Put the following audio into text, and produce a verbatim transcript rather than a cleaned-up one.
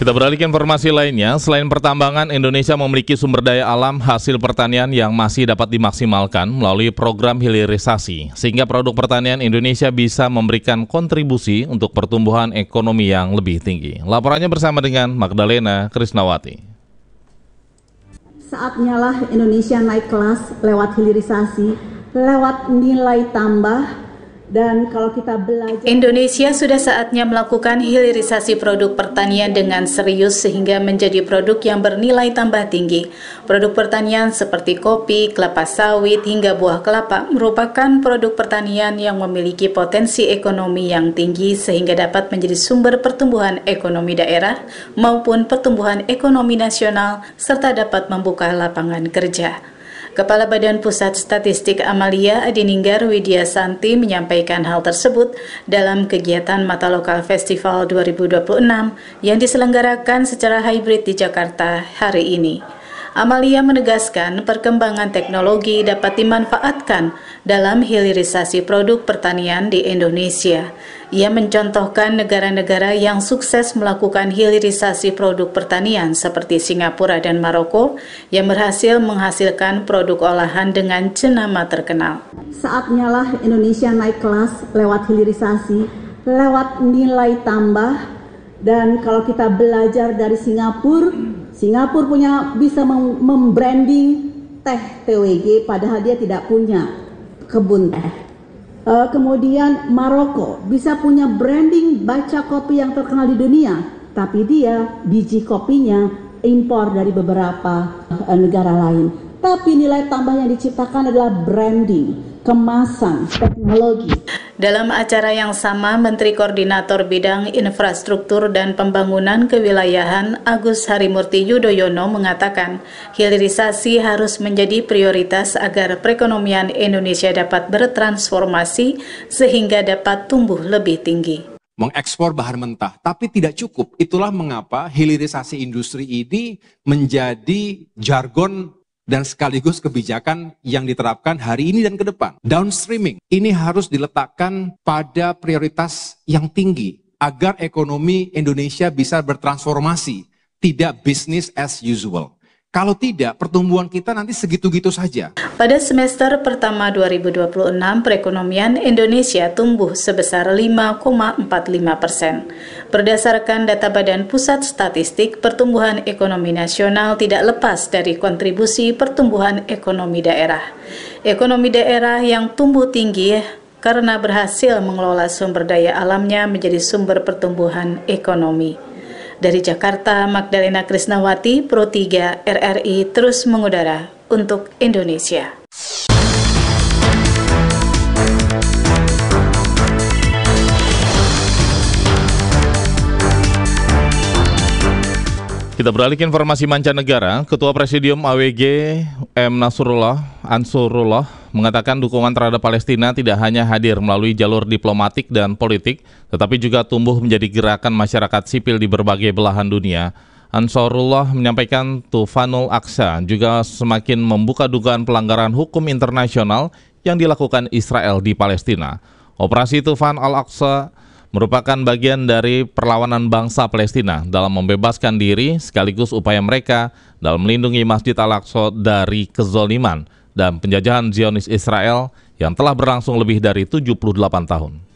Kita beralih ke informasi lainnya. Selain pertambangan, Indonesia memiliki sumber daya alam hasil pertanian yang masih dapat dimaksimalkan melalui program hilirisasi, sehingga produk pertanian Indonesia bisa memberikan kontribusi untuk pertumbuhan ekonomi yang lebih tinggi. Laporannya bersama dengan Magdalena Krisnawati. Saatnya lah Indonesia naik kelas lewat hilirisasi, lewat nilai tambah. Dan kalau kita belajar, Indonesia sudah saatnya melakukan hilirisasi produk pertanian dengan serius sehingga menjadi produk yang bernilai tambah tinggi. Produk pertanian seperti kopi, kelapa sawit, hingga buah kelapa merupakan produk pertanian yang memiliki potensi ekonomi yang tinggi sehingga dapat menjadi sumber pertumbuhan ekonomi daerah maupun pertumbuhan ekonomi nasional serta dapat membuka lapangan kerja. Kepala Badan Pusat Statistik Amalia Adininggar Widya Santi menyampaikan hal tersebut dalam kegiatan Mata Lokal Festival dua ribu dua puluh enam yang diselenggarakan secara hybrid di Jakarta hari ini. Amalia menegaskan perkembangan teknologi dapat dimanfaatkan dalam hilirisasi produk pertanian di Indonesia. Ia mencontohkan negara-negara yang sukses melakukan hilirisasi produk pertanian seperti Singapura dan Maroko yang berhasil menghasilkan produk olahan dengan jenama terkenal. Saatnya lah Indonesia naik kelas lewat hilirisasi, lewat nilai tambah. Dan kalau kita belajar dari Singapura, Singapura punya bisa membranding teh T W G padahal dia tidak punya kebun teh. Uh, kemudian Maroko bisa punya branding baca kopi yang terkenal di dunia, tapi dia biji kopinya impor dari beberapa uh, negara lain. Tapi nilai tambah yang diciptakan adalah branding, kemasan, teknologi. Dalam acara yang sama, Menteri Koordinator Bidang Infrastruktur dan Pembangunan Kewilayahan Agus Harimurti Yudhoyono mengatakan hilirisasi harus menjadi prioritas agar perekonomian Indonesia dapat bertransformasi sehingga dapat tumbuh lebih tinggi. Mengekspor bahan mentah, tapi tidak cukup. Itulah mengapa hilirisasi industri ini menjadi jargon dan sekaligus kebijakan yang diterapkan hari ini dan ke depan. Downstreaming ini harus diletakkan pada prioritas yang tinggi agar ekonomi Indonesia bisa bertransformasi, tidak business as usual. Kalau tidak, pertumbuhan kita nanti segitu-gitu saja. Pada semester pertama dua ribu dua puluh enam, perekonomian Indonesia tumbuh sebesar lima koma empat lima persen. Berdasarkan data Badan Pusat Statistik, pertumbuhan ekonomi nasional tidak lepas dari kontribusi pertumbuhan ekonomi daerah. Ekonomi daerah yang tumbuh tinggi karena berhasil mengelola sumber daya alamnya menjadi sumber pertumbuhan ekonomi. Dari Jakarta, Magdalena Krisnawati, Pro tiga R R I terus mengudara untuk Indonesia. Kita beralih ke informasi mancanegara. Ketua Presidium A W G M Nasrullah Ansurullah mengatakan dukungan terhadap Palestina tidak hanya hadir melalui jalur diplomatik dan politik, tetapi juga tumbuh menjadi gerakan masyarakat sipil di berbagai belahan dunia. Ansarullah menyampaikan Tufanul Aqsa juga semakin membuka dugaan pelanggaran hukum internasional yang dilakukan Israel di Palestina. Operasi Tufan Al-Aqsa merupakan bagian dari perlawanan bangsa Palestina dalam membebaskan diri sekaligus upaya mereka dalam melindungi Masjid Al-Aqsa dari kezaliman dan penjajahan Zionis Israel yang telah berlangsung lebih dari tujuh puluh delapan tahun.